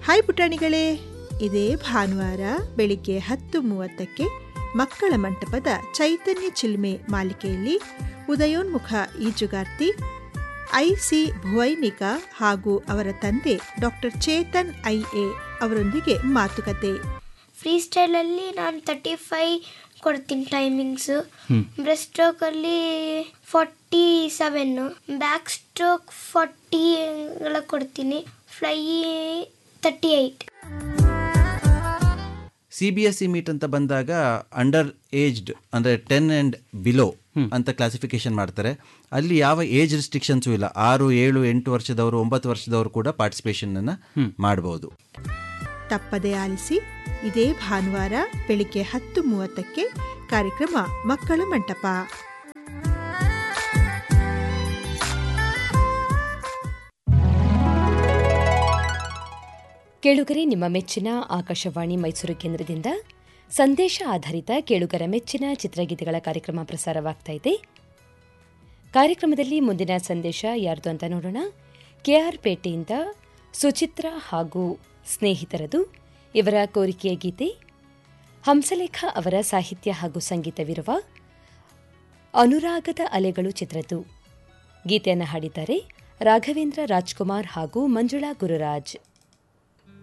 Hi ಪುಟಾಣಿಗಳೇ, ಇದೇ ಭಾನುವಾರ ಬೆಳಿಗ್ಗೆ 10:30ಕ್ಕೆ ಮಕ್ಕಳ ಮಂಟಪದ ಚೈತನ್ಯ ಚಿಲ್ಮೆ ಮಾಲಿಕೆಯಲ್ಲಿ ಉದಯೋನ್ಮುಖ ಈಜುಗಾರ್ತಿ ಐಸಿ ಭುವೈನಿಕಾ ಹಾಗೂ ಅವರ ತಂದೆ ಡಾಕ್ಟರ್ ಚೇತನ್ ಐಎ ಅವರೊಂದಿಗೆ ಮಾತುಕತೆ. ಫ್ರೀ ಸ್ಟೈಲಲ್ಲಿ ನಾನು 35 ಕೊಡ್ತೀನಿ ಟೈಮಿಂಗ್ಸು. ಬ್ರೆಸ್ಟ್ ಸ್ಟ್ರೋಕಲ್ಲಿ 47, ಬ್ಯಾಕ್ ಸ್ಟ್ರೋಕ್ 40 ಕೊಡ್ತೀನಿ, ಫ್ಲೈ 38. CBSE ಮೀಟ್ ಅಂತ ಬಂದಾಗ ಅಂಡರ್ ಏಜ್ಡ್ ಅಂದರೆ 10 ಆ್ಯಂಡ್ ಬಿಲೋ ಅಂತ ಕ್ಲಾಸಿಫಿಕೇಶನ್ ಮಾಡ್ತಾರೆ. ಅಲ್ಲಿ ಯಾವ ಏಜ್ ರಿಸ್ಟ್ರಿಕ್ಷನ್ಸು ಇಲ್ಲ. 6, 7, 8 ವರ್ಷದವರು, 9 ವರ್ಷದವರು ಕೂಡ ಪಾರ್ಟಿಸಿಪೇಷನನ್ನು ಮಾಡಬಹುದು. ತಪ್ಪದೇ ಆಲಿಸಿ. ಇದೇ ಭಾನುವಾರ ಬೆಳಿಗ್ಗೆ 10:30ಕ್ಕೆ ಕಾರ್ಯಕ್ರಮ ಮಕ್ಕಳ ಮಂಟಪ. ಕೇಳುಗರೆ, ನಿಮ್ಮ ಮೆಚ್ಚಿನ ಆಕಾಶವಾಣಿ ಮೈಸೂರು ಕೇಂದ್ರದಿಂದ ಸಂದೇಶ ಆಧಾರಿತ ಕೇಳುಗರ ಮೆಚ್ಚಿನ ಚಿತ್ರಗೀತೆಗಳ ಕಾರ್ಯಕ್ರಮ ಪ್ರಸಾರವಾಗ್ತಾ ಇದೆ. ಕಾರ್ಯಕ್ರಮದಲ್ಲಿ ಮುಂದಿನ ಸಂದೇಶ ಯಾರ್ದು ಅಂತ ನೋಡೋಣ. KR ಪೇಟೆಯಿಂದ ಸುಚಿತ್ರಾ ಹಾಗೂ ಸ್ನೇಹಿತರದು. ಇವರ ಕೋರಿಕೆಯ ಗೀತೆ ಹಂಸಲೇಖ ಅವರ ಸಾಹಿತ್ಯ ಹಾಗೂ ಸಂಗೀತವಿರುವ ಅನುರಾಗದ ಅಲೆಗಳು ಚಿತ್ರದ್ದು. ಗೀತೆಯನ್ನು ಹಾಡಿದ್ದಾರೆ ರಾಘವೇಂದ್ರ ರಾಜ್ಕುಮಾರ್ ಹಾಗೂ ಮಂಜುಳಾ ಗುರುರಾಜ್.